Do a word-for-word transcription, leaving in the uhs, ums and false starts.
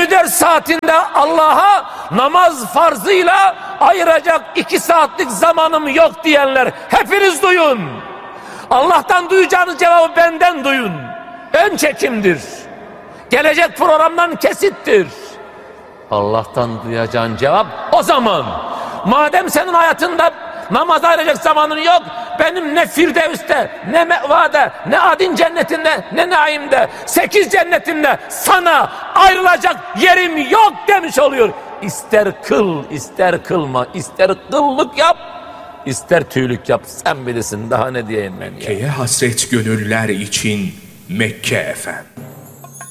yirmi dört saatinde Allah'a namaz farzıyla ayıracak iki saatlik zamanım yok diyenler hepiniz duyun. Allah'tan duyacağınız cevabı benden duyun. Ön çekimdir. Gelecek programdan kesittir. Allah'tan duyacağın cevap o zaman. Madem senin hayatında namaza ayıracak zamanın yok, benim ne Firdevs'te, ne Meva'da, ne Adin cennetinde, ne Naim'de, sekiz cennetinde sana ayrılacak yerim yok demiş oluyor. İster kıl, ister kılma, ister kıllık yap, ister tüylük yap, sen bilirsin, daha ne diyeyim ben ya. Mekke'ye hasret gönüller için Mekke efendim.